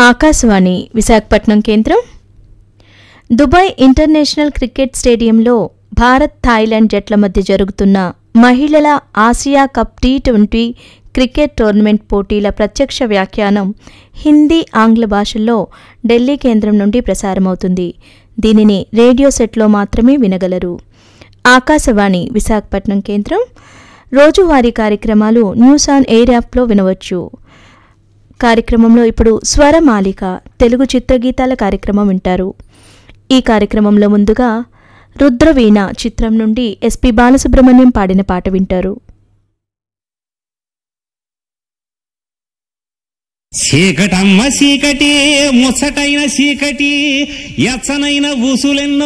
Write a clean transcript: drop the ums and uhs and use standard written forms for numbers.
ఆకాశవాణి విశాఖపట్నం కేంద్రం. Dubai international cricket స్టేడియంలో Bharat Thailand జట్ల మధ్య జరుగుతున్న మహిళల Asia cup T20 cricket tournament పోటీల ప్రత్యక్ష వ్యాఖ్యానం హిందీ, ఆంగ్ల భాషల్లో ఢిల్లీ కేంద్రం నుండి ప్రసారమవుతుంది. దీనిని రేడియో సెట్లో మాత్రమే వినగలరు. ఆకాశవాణి విశాఖపట్నం కేంద్రం. రోజువారీ కార్యక్రమాలు న్యూస్ ఆన్ ఎయిర్ యాప్లో వినవచ్చు. కార్యక్రమంలో ఇప్పుడు స్వరమాలిక తెలుగు చిత్రగీతాల కార్యక్రమం వింటారు. ఈ కార్యక్రమంలో ముందుగా రుద్రవీణ చిత్రం నుండి ఎస్పి బాలసుబ్రహ్మణ్యం పాడిన పాట వింటారు. చీకటమ్మ చీకటి, ముచ్చటైన చీకటి, ఎచ్చనైన ఊసులెన్నో